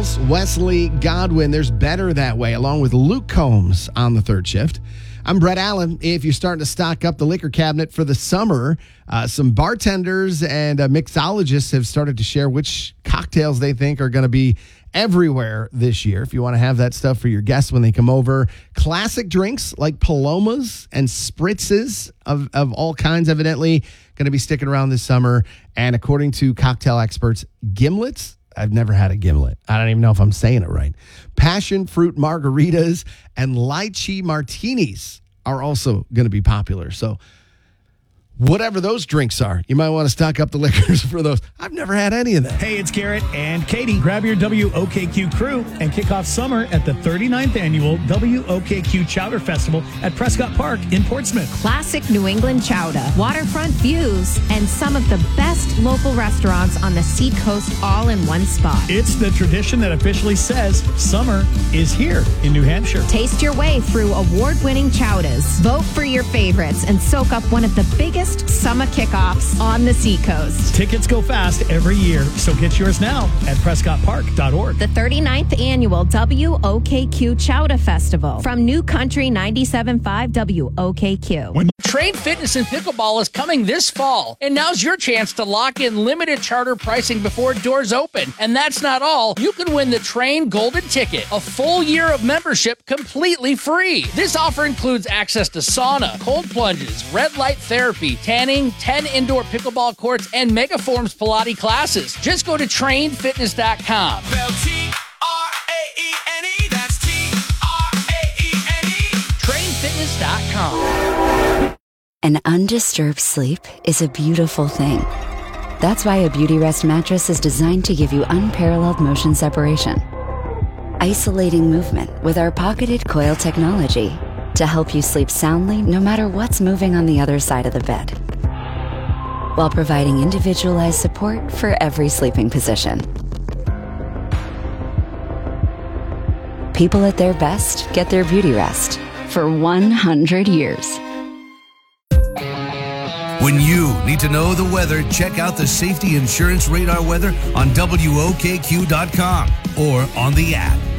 Nichols, Wesley Godwin. There's Better That Way, along with Luke Combs on the third shift. I'm Brett Allen. If you're starting to stock up the liquor cabinet for the summer, some bartenders and mixologists have started to share which cocktails they think are going to be everywhere this year. If you want to have that stuff for your guests when they come over, classic drinks like Palomas and Spritzes of all kinds, evidently going to be sticking around this summer. And according to cocktail experts, gimlets. I've never had a gimlet. I don't even know if I'm saying it right. Passion fruit margaritas and lychee martinis are also going to be popular. So whatever those drinks are, you might want to stock up the liquors for those. I've never had any of that. Hey, it's Garrett and Katie. Grab your WOKQ crew and kick off summer at the 39th annual WOKQ Chowder Festival at Prescott Park in Portsmouth. Classic New England chowder, waterfront views, and some of the best local restaurants on the Seacoast all in one spot. It's the tradition that officially says summer is here in New Hampshire. Taste your way through award-winning chowders. Vote for your favorites and soak up one of the biggest summer kickoffs on the Seacoast. Tickets go fast every year, so get yours now at PrescottPark.org. The 39th annual WOKQ Chowder Festival from New Country 97.5 WOKQ. Trade Fitness and Pickleball is coming this fall, and now's your chance to lock in limited charter pricing before doors open. And that's not all. You can win the Train Golden Ticket, a full year of membership completely free. This offer includes access to sauna, cold plunges, red light therapy, tanning, 10 indoor pickleball courts, and Megaforms Pilates classes. Just go to trainfitness.com. Trainfitness.com. That's Trainfitness. Trainfitness.com. An undisturbed sleep is a beautiful thing. That's why a Beauty Rest mattress is designed to give you unparalleled motion separation. Isolating movement with our pocketed coil technology to help you sleep soundly no matter what's moving on the other side of the bed, while providing individualized support for every sleeping position. People at their best get their Beauty Rest for 100 years. When you need to know the weather, check out the Safety Insurance Radar weather on WOKQ.com or on the app.